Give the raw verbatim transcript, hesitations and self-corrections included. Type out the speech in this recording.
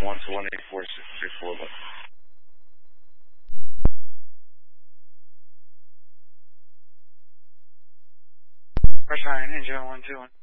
one to one eight four six three four one. Press nine, engine one two one.